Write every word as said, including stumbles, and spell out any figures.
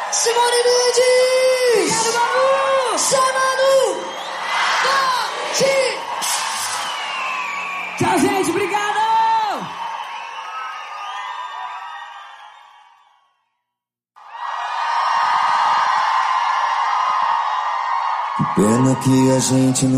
Simone Mendes! Obrigado, Manu! Sai, Manu! Bate! Tchau, gente, obrigado! Pena que a gente não